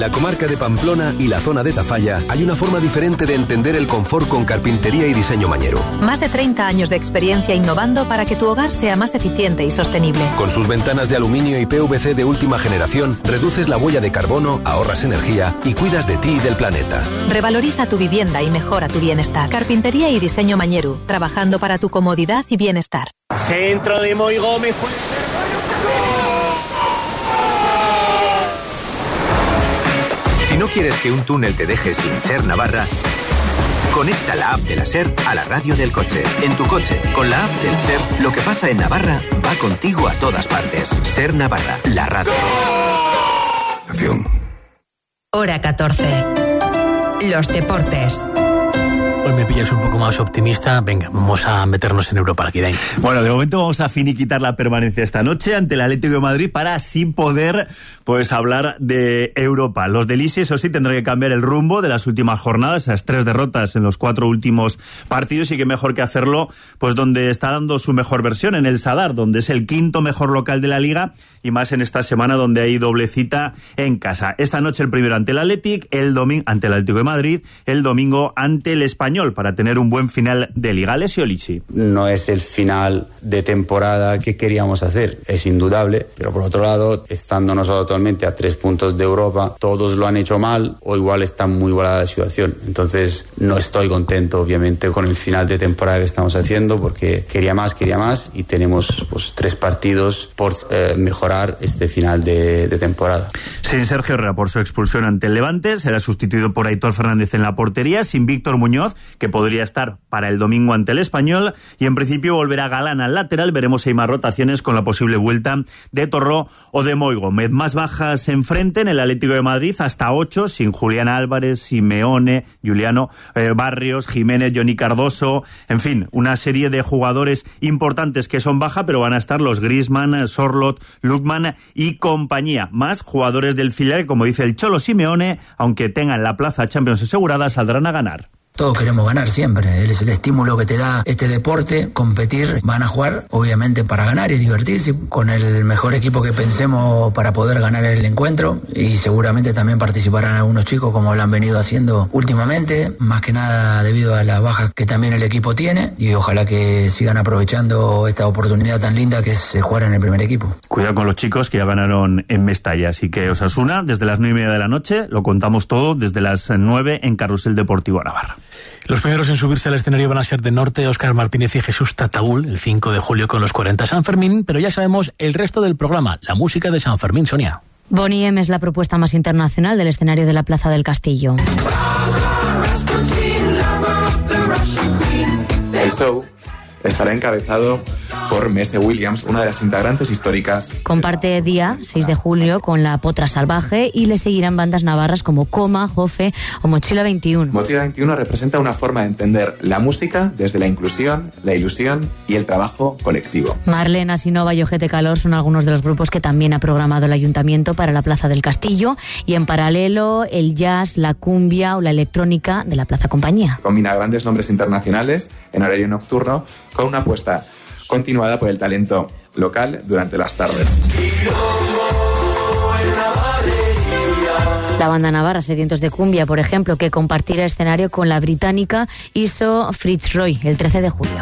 La comarca de Pamplona y la zona de Tafalla hay una forma diferente de entender el confort con carpintería y diseño Mañero. Más de 30 años de experiencia innovando para que tu hogar sea más eficiente y sostenible. Con sus ventanas de aluminio y PVC de última generación, reduces la huella de carbono, ahorras energía y cuidas de ti y del planeta. Revaloriza tu vivienda y mejora tu bienestar. Carpintería y diseño Mañero, trabajando para tu comodidad y bienestar. Centro de Moy Gómez. Si no quieres que un túnel te deje sin Ser Navarra, conecta la app de la Ser a la radio del coche. En tu coche, con la app del Ser, lo que pasa en Navarra va contigo a todas partes. Ser Navarra, la radio. Hora 14. Los deportes. Hoy me pillas un poco más optimista. Venga, vamos a meternos en Europa League. Bueno, de momento vamos a finiquitar la permanencia esta noche ante el Atlético de Madrid para así poder hablar de Europa. Los del Isi, eso sí, tendrán que cambiar el rumbo de las últimas jornadas, esas 3 derrotas en los 4 últimos partidos, y que mejor que hacerlo pues donde está dando su mejor versión, en el Sadar, donde es el 5º mejor local de la Liga, y más en esta semana donde hay doble cita en casa. Esta noche el primero ante el Athletic, el domingo ante el Atlético de Madrid, el domingo ante el Español, para tener un buen final de Liga. Alessio Lici. No es el final de temporada que queríamos hacer, es indudable, pero por otro lado, estando nosotros actualmente a 3 puntos de Europa, todos lo han hecho mal o igual está muy igualada la situación. Entonces no estoy contento obviamente con el final de temporada que estamos haciendo, porque quería más y tenemos 3 partidos por mejorar este final de temporada. Sin Sergio Herrera por su expulsión ante el Levante, será sustituido por Aitor Fernández en la portería, sin Víctor Muñoz, que podría estar para el domingo ante el Español, y en principio volverá Galán al lateral. Veremos si hay más rotaciones con la posible vuelta de Torró o de Moy Gómez. Más bajas enfrente en el Atlético de Madrid, hasta 8, sin Julián Álvarez, Simeone, Juliano Barrios, Jiménez, Johnny Cardoso, en fin, una serie de jugadores importantes que son baja, pero van a estar los Griezmann, Sorloth, Lukman y compañía. Más jugadores del filial, como dice el Cholo Simeone, aunque tengan la plaza Champions asegurada, saldrán a ganar. Todos queremos ganar siempre, es el estímulo que te da este deporte, competir, van a jugar obviamente para ganar y divertirse con el mejor equipo que pensemos para poder ganar el encuentro, y seguramente también participarán algunos chicos como lo han venido haciendo últimamente, más que nada debido a las bajas que también el equipo tiene, y ojalá que sigan aprovechando esta oportunidad tan linda que es jugar en el primer equipo. Cuidado con los chicos que ya ganaron en Mestalla, así que Osasuna desde las 9:30 de la noche, lo contamos todo desde las 9 en Carrusel Deportivo Navarra. Los primeros en subirse al escenario van a ser de Norte, Óscar Martínez y Jesús Tataúl, el 5 de julio con los 40 San Fermín, pero ya sabemos el resto del programa, la música de San Fermín, Sonia. Bonnie M es la propuesta más internacional del escenario de la Plaza del Castillo. El show estará encabezado por Mese Williams, una de las integrantes históricas. Comparte día, 6 de julio, con La Potra Salvaje, y le seguirán bandas navarras como Coma, Jofe o Mochila 21. Mochila 21 representa una forma de entender la música desde la inclusión, la ilusión y el trabajo colectivo. Marlena, Sinova y Ojete Calor son algunos de los grupos que también ha programado el Ayuntamiento para la Plaza del Castillo, y en paralelo el jazz, la cumbia o la electrónica de la Plaza Compañía. Combina grandes nombres internacionales en horario nocturno con una apuesta continuada por el talento local durante las tardes. La banda navarra Sedientos de Cumbia, por ejemplo, que compartirá escenario con la británica ISO Fitzroy el 13 de julio.